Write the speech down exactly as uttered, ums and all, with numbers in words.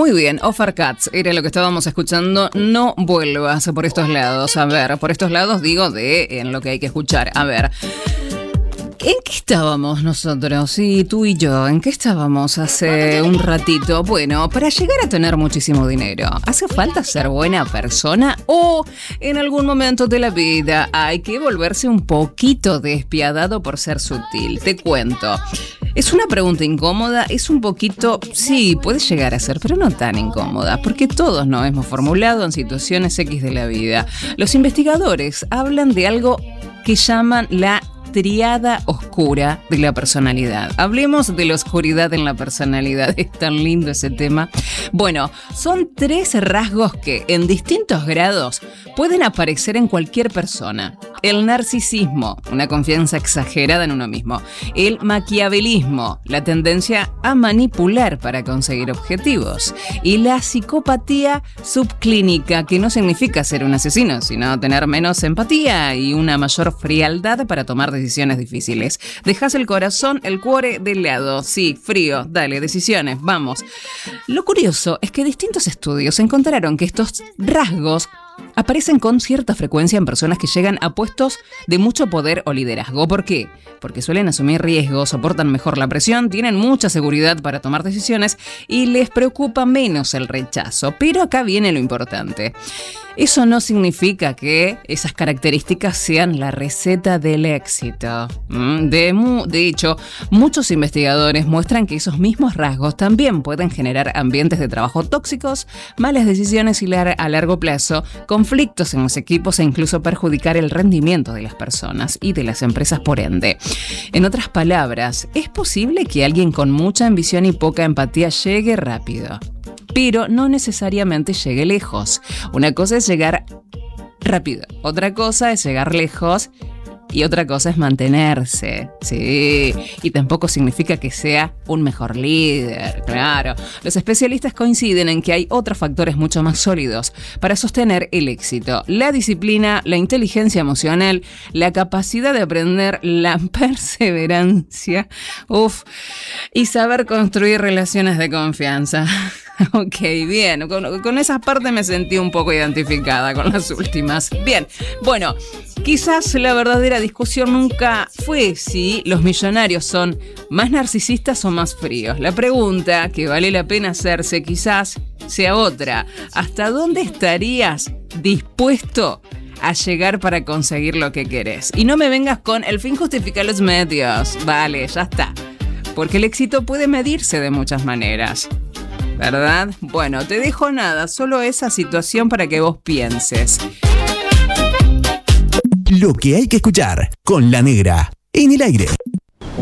Muy bien, Offercats era lo que estábamos escuchando. No vuelvas por estos lados. A ver, por estos lados digo de en lo que hay que escuchar. A ver, ¿en qué estábamos nosotros? Sí, tú y yo. ¿En qué estábamos hace un ratito? Bueno, para llegar a tener muchísimo dinero, ¿hace falta ser buena persona? ¿O en algún momento de la vida hay que volverse un poquito despiadado por ser sutil? Te cuento. Es una pregunta incómoda, es un poquito, sí, puede llegar a ser, pero no tan incómoda, porque todos nos hemos formulado en situaciones X de la vida. Los investigadores hablan de algo que llaman la triada oscura de la personalidad. Hablemos de la oscuridad en la personalidad. Es tan lindo ese tema. Bueno, son tres rasgos que en distintos grados pueden aparecer en cualquier persona. El narcisismo, una confianza exagerada en uno mismo. El maquiavelismo, la tendencia a manipular para conseguir objetivos. Y la psicopatía subclínica, que no significa ser un asesino, sino tener menos empatía y una mayor frialdad para tomar decisiones difíciles. Dejas el corazón, el cuore de lado. Sí, frío, dale, decisiones, vamos. Lo curioso es que distintos estudios encontraron que estos rasgos aparecen con cierta frecuencia en personas que llegan a puestos de mucho poder o liderazgo. ¿Por qué? Porque suelen asumir riesgos, soportan mejor la presión, tienen mucha seguridad para tomar decisiones y les preocupa menos el rechazo. Pero acá viene lo importante. Eso no significa que esas características sean la receta del éxito. De, mu- de hecho, muchos investigadores muestran que esos mismos rasgos también pueden generar ambientes de trabajo tóxicos, malas decisiones y lar- a largo plazo, conflictos en los equipos e incluso perjudicar el rendimiento de las personas y de las empresas por ende. En otras palabras, es posible que alguien con mucha ambición y poca empatía llegue rápido, pero no necesariamente llegue lejos. Una cosa es llegar rápido, otra cosa es llegar lejos y otra cosa es mantenerse. Sí, y tampoco significa que sea un mejor líder, claro. Los especialistas coinciden en que hay otros factores mucho más sólidos para sostener el éxito: la disciplina, la inteligencia emocional, la capacidad de aprender, la perseverancia, uf, y saber construir relaciones de confianza. Ok, bien, con, con esa parte me sentí un poco identificada con las últimas. Bien, bueno, quizás la verdadera discusión nunca fue si los millonarios son más narcisistas o más fríos. La pregunta que vale la pena hacerse quizás sea otra: ¿hasta dónde estarías dispuesto a llegar para conseguir lo que querés? Y no me vengas con el fin justifica los medios. Vale, ya está. Porque el éxito puede medirse de muchas maneras, ¿verdad? Bueno, te dejo nada, solo esa situación para que vos pienses. Lo que hay que escuchar con La Negra en el aire.